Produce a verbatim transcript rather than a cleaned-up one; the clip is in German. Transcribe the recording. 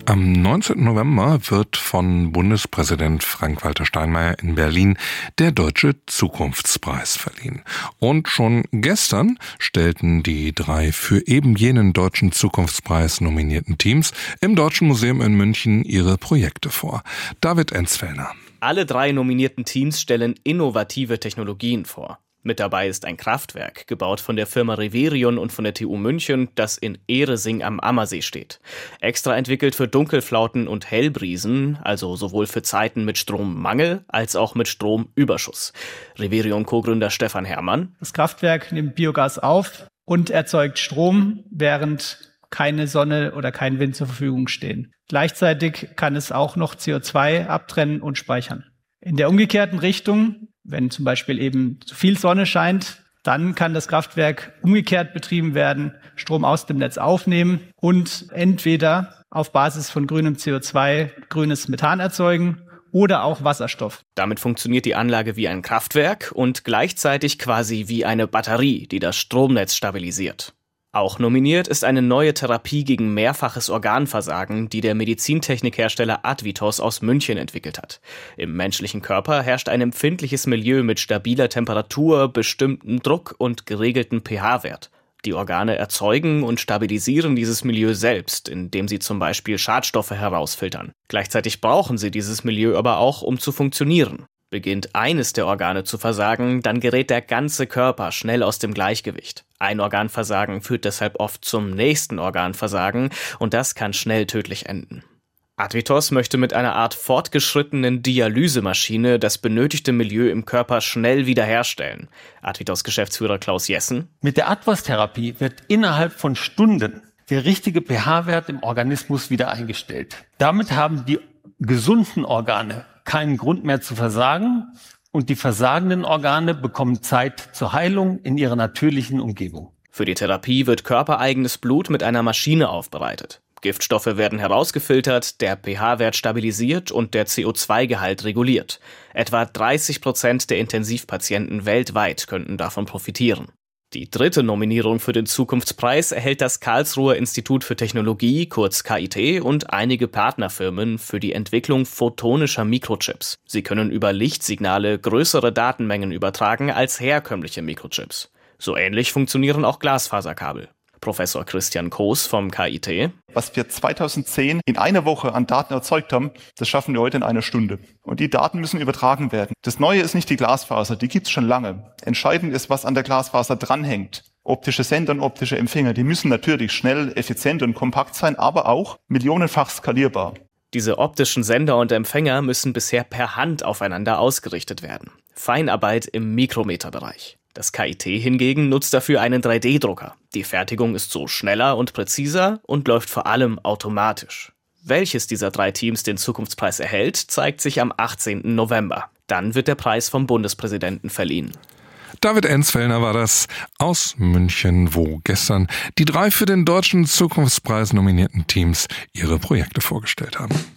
Am neunzehnten November wird von Bundespräsident Frank-Walter Steinmeier in Berlin der Deutsche Zukunftspreis verliehen. Und schon gestern stellten die drei für eben jenen Deutschen Zukunftspreis nominierten Teams im Deutschen Museum in München ihre Projekte vor. David Enzfellner. Alle drei nominierten Teams stellen innovative Technologien vor. Mit dabei ist ein Kraftwerk, gebaut von der Firma Reverion und von der T U München, das in Ehresing am Ammersee steht. Extra entwickelt für Dunkelflauten und Hellbriesen, also sowohl für Zeiten mit Strommangel als auch mit Stromüberschuss. Reverion-Co-Gründer Stefan Herrmann. Das Kraftwerk nimmt Biogas auf und erzeugt Strom, während keine Sonne oder kein Wind zur Verfügung stehen. Gleichzeitig kann es auch noch C O zwei abtrennen und speichern. In der umgekehrten Richtung, wenn zum Beispiel eben zu viel Sonne scheint, dann kann das Kraftwerk umgekehrt betrieben werden, Strom aus dem Netz aufnehmen und entweder auf Basis von grünem C O zwei grünes Methan erzeugen oder auch Wasserstoff. Damit funktioniert die Anlage wie ein Kraftwerk und gleichzeitig quasi wie eine Batterie, die das Stromnetz stabilisiert. Auch nominiert ist eine neue Therapie gegen mehrfaches Organversagen, die der Medizintechnikhersteller Advitos aus München entwickelt hat. Im menschlichen Körper herrscht ein empfindliches Milieu mit stabiler Temperatur, bestimmtem Druck und geregeltem pH-Wert. Die Organe erzeugen und stabilisieren dieses Milieu selbst, indem sie zum Beispiel Schadstoffe herausfiltern. Gleichzeitig brauchen sie dieses Milieu aber auch, um zu funktionieren. Beginnt eines der Organe zu versagen, dann gerät der ganze Körper schnell aus dem Gleichgewicht. Ein Organversagen führt deshalb oft zum nächsten Organversagen und das kann schnell tödlich enden. Advitos möchte mit einer Art fortgeschrittenen Dialysemaschine das benötigte Milieu im Körper schnell wiederherstellen. Advitos Geschäftsführer Klaus Jessen. Mit der Advos-Therapie wird innerhalb von Stunden der richtige pH-Wert im Organismus wieder eingestellt. Damit haben die gesunden Organe keinen Grund mehr zu versagen und die versagenden Organe bekommen Zeit zur Heilung in ihrer natürlichen Umgebung. Für die Therapie wird körpereigenes Blut mit einer Maschine aufbereitet. Giftstoffe werden herausgefiltert, der pH-Wert stabilisiert und der C O zwei Gehalt reguliert. Etwa dreißig Prozent der Intensivpatienten weltweit könnten davon profitieren. Die dritte Nominierung für den Zukunftspreis erhält das Karlsruher Institut für Technologie, kurz K I T, und einige Partnerfirmen für die Entwicklung photonischer Mikrochips. Sie können über Lichtsignale größere Datenmengen übertragen als herkömmliche Mikrochips. So ähnlich funktionieren auch Glasfaserkabel. Professor Christian Koos vom K I T. Was wir zweitausendzehn in einer Woche an Daten erzeugt haben, das schaffen wir heute in einer Stunde. Und die Daten müssen übertragen werden. Das Neue ist nicht die Glasfaser, die gibt's schon lange. Entscheidend ist, was an der Glasfaser dranhängt. Optische Sender und optische Empfänger, die müssen natürlich schnell, effizient und kompakt sein, aber auch millionenfach skalierbar. Diese optischen Sender und Empfänger müssen bisher per Hand aufeinander ausgerichtet werden. Feinarbeit im Mikrometerbereich. Das K I T hingegen nutzt dafür einen drei D Drucker. Die Fertigung ist so schneller und präziser und läuft vor allem automatisch. Welches dieser drei Teams den Zukunftspreis erhält, zeigt sich am achtzehnten November. Dann wird der Preis vom Bundespräsidenten verliehen. David Enzfellner war das aus München, wo gestern die drei für den Deutschen Zukunftspreis nominierten Teams ihre Projekte vorgestellt haben.